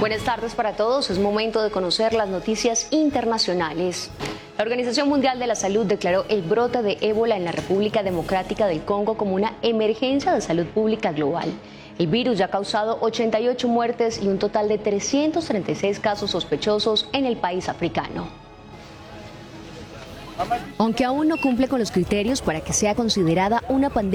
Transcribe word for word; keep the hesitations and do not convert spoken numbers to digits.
Buenas tardes para todos. Es momento de conocer las noticias internacionales. La Organización Mundial de la Salud declaró el brote de ébola en la República Democrática del Congo como una emergencia de salud pública global. El virus ya ha causado ochenta y ocho muertes y un total de trescientos treinta y seis casos sospechosos en el país africano. Aunque aún no cumple con los criterios para que sea considerada una pandemia,